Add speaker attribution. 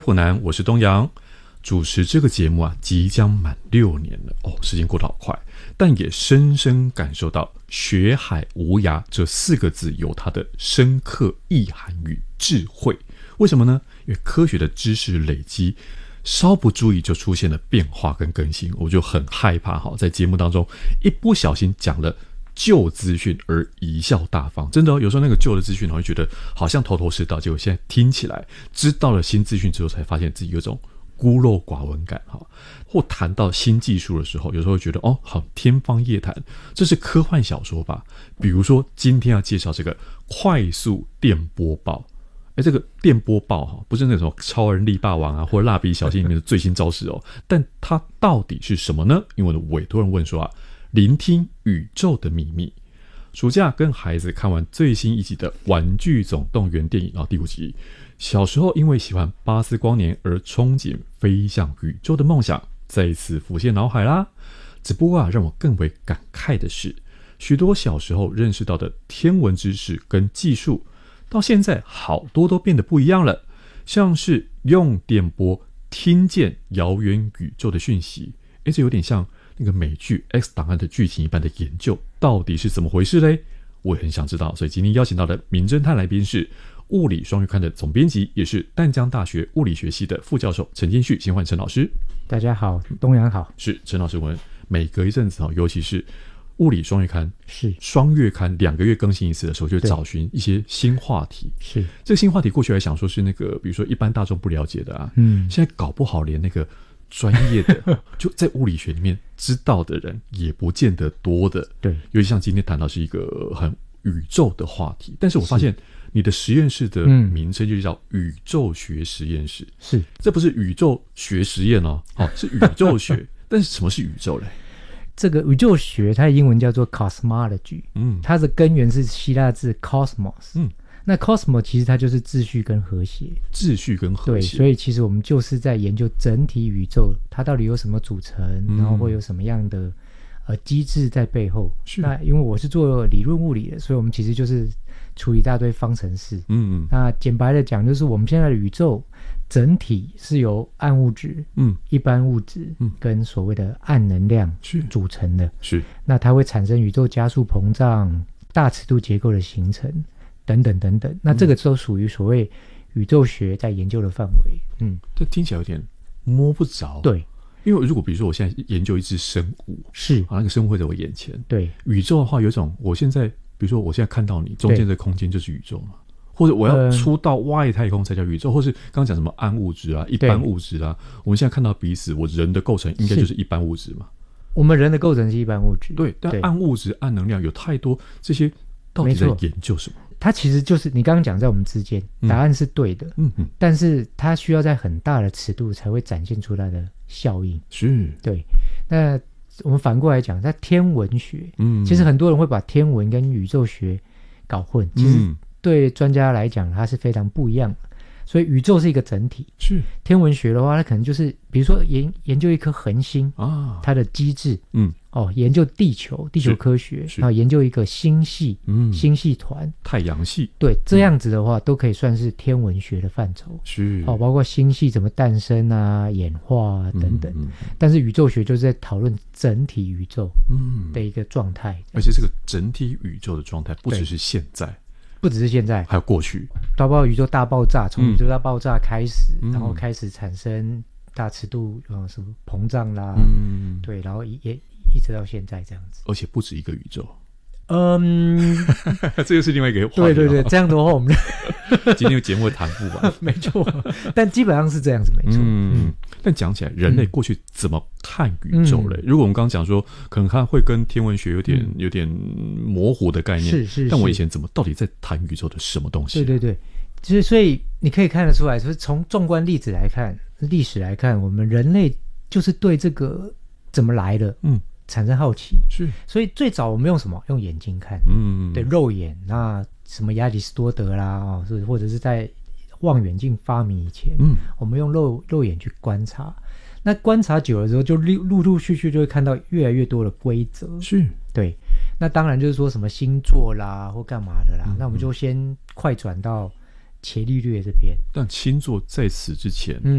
Speaker 1: 普南，我是东阳，主持这个节目即将满6年了时间过得好快，但也深深感受到学海无涯这4个字有它的深刻意涵与智慧。为什么呢？因为科学的知识累积稍不注意就出现了变化跟更新，我就很害怕在节目当中一不小心讲了旧资讯而贻笑大方。真的有时候那个旧的资讯会觉得好像头头是道，结果现在听起来知道了新资讯之后才发现自己有种孤陋寡闻感。或谈到新技术的时候，有时候会觉得好天方夜谭，这是科幻小说吧。比如说今天要介绍这个快速电波报，这个电波报不是那种超人力霸王或蜡笔小新里面的最新招式但它到底是什么呢？因为我的委托人问说聆听宇宙的秘密。暑假跟孩子看完最新一集的《玩具总动员》电影第5集，小时候因为喜欢巴斯光年而憧憬飞向宇宙的梦想再一次浮现脑海啦。只不过让我更为感慨的是，许多小时候认识到的天文知识跟技术到现在好多都变得不一样了，像是用电波听见遥远宇宙的讯息，这有点像那个美剧 X 档案的剧情一般的研究，到底是怎么回事嘞？我也很想知道，所以今天邀请到的名侦探来宾是物理双月刊的总编辑，也是淡江大学物理学系的副教授陈建旭。先欢迎陈老师。
Speaker 2: 大家好，东阳好。
Speaker 1: 是陈老师，我们每隔一阵子尤其是物理双月刊
Speaker 2: 是
Speaker 1: 双月刊2个月更新一次的时候，就会找寻一些新话题。
Speaker 2: 是
Speaker 1: 这个新话题过去还想说是那个比如说一般大众不了解的现在搞不好连那个专业的就在物理学里面知道的人也不见得多的。
Speaker 2: 对，
Speaker 1: 尤其像今天谈到是一个很宇宙的话题，但是我发现你的实验室的名称就叫宇宙学实验室。
Speaker 2: 是，
Speaker 1: 这不是宇宙学实验是宇宙学但是什么是宇宙嘞？
Speaker 2: 这个宇宙学它的英文叫做 cosmology，它的根源是希腊字 cosmos，那 cosmos 其实它就是秩序跟和谐。
Speaker 1: 秩序跟和谐，
Speaker 2: 对，所以其实我们就是在研究整体宇宙它到底有什么组成，然后会有什么样的机制在背后。那因为我是做理论物理的，所以我们其实就是处理一大堆方程式。那简白的讲，就是我们现在的宇宙整体是由暗物质、一般物质跟所谓的暗能量组成的。
Speaker 1: 是，
Speaker 2: 那它会产生宇宙加速膨胀、大尺度结构的形成等等等等。那这个都属于所谓宇宙学在研究的范围。
Speaker 1: 这听起来有点摸不着。
Speaker 2: 对，
Speaker 1: 因为如果比如说我现在研究一只生物，
Speaker 2: 是
Speaker 1: 那个生物会在我眼前。
Speaker 2: 对，
Speaker 1: 宇宙的话有一种，我现在比如说我现在看到你中间的空间就是宇宙嘛，或者我要出到外太空才叫宇宙，或是刚刚讲什么暗物质一般物质我们现在看到彼此，我人的构成应该就是一般物质嘛。
Speaker 2: 我们人的构成是一般物质。
Speaker 1: 对，但暗物质、暗能量有太多，这些到底在研究什么？
Speaker 2: 它其实就是你刚刚讲在我们之间，答案是对的。但是它需要在很大的尺度才会展现出它的效应。
Speaker 1: 是，
Speaker 2: 对。那我们反过来讲，在天文学，其实很多人会把天文跟宇宙学搞混，其实对专家来讲，它是非常不一样的。所以宇宙是一个整体。
Speaker 1: 是，
Speaker 2: 天文学的话，它可能就是比如说研究一颗恒星它的机制。研究地球科学，然后研究一个星系，星系团、太阳系。对，这样子的话都可以算是天文学的范畴。
Speaker 1: 是，
Speaker 2: 包括星系怎么诞生演化等等。但是宇宙学就是在讨论整体宇宙的一个状态。
Speaker 1: 而且这个整体宇宙的状态不只是现在，
Speaker 2: 不只是现在，还
Speaker 1: 有过去，
Speaker 2: 包括宇宙大爆炸，从宇宙大爆炸开始，然后开始产生大尺度什么膨胀啦，对，然后也一直到现在这样子，
Speaker 1: 而且不止一个宇宙。这个是另外一个话题。
Speaker 2: 对，这样的话我们
Speaker 1: 今天节目会谈不完。
Speaker 2: 没错，但基本上是这样子，没错。
Speaker 1: 但讲起来，人类过去怎么看宇宙嘞？如果我们刚刚讲说，可能它会跟天文学有点模糊的概念，是。但我以前到底在谈宇宙的什么东西？
Speaker 2: 对，其实所以你可以看得出来，就是从纵观历史来看，我们人类就是对这个怎么来的，产生好奇。是，所以最早我们用什么？用眼睛看，对，肉眼。那什么亚里士多德啦，或者是在望远镜发明以前，我们用肉眼去观察。那观察久了之后，就陆陆续续就会看到越来越多的规则。是，对。那当然就是说什么星座啦，或干嘛的啦。那我们就先快转到伽利略这边。
Speaker 1: 但星座在此之前，